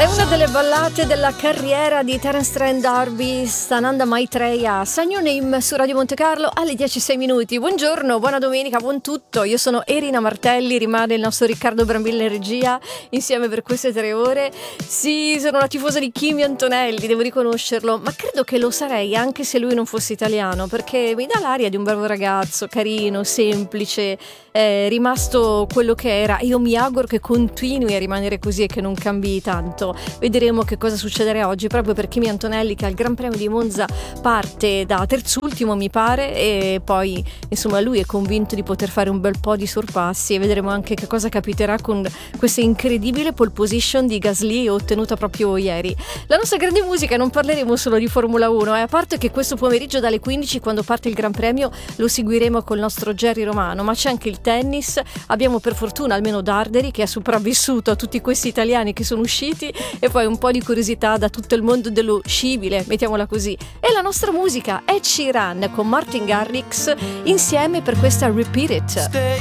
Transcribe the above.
È una delle ballate della carriera di Terence Trent D'Arby, Sananda Maitreya, Sign Your Name su Radio Monte Carlo alle 10:06 minuti. Buongiorno, buona domenica, buon tutto. Io sono Erina Martelli, rimane il nostro Riccardo Brambilla in regia insieme per queste 3 ore. Sì, sono una tifosa di Kimi Antonelli, devo riconoscerlo, ma credo che lo sarei anche se lui non fosse italiano, perché mi dà l'aria di un bravo ragazzo, carino, semplice, rimasto quello che era. Io mi auguro che continui a rimanere così e che non cambi tanto. Vedremo che cosa succederà oggi proprio per Kimi Antonelli, che al Gran Premio di Monza parte da terzultimo mi pare, e poi insomma lui è convinto di poter fare un bel po' di sorpassi, e vedremo anche che cosa capiterà con questa incredibile pole position di Gasly ottenuta proprio ieri. La nostra grande musica, non parleremo solo di Formula 1, a parte che questo pomeriggio dalle 15, quando parte il Gran Premio, lo seguiremo col nostro Jerry Romano, ma c'è anche il tennis. Abbiamo per fortuna almeno Darderi che ha sopravvissuto a tutti questi italiani che sono usciti, e poi un po' di curiosità da tutto il mondo dello scibile, mettiamola così. E la nostra musica è Sheeran con Martin Garrix insieme per questa Repeat It. Stay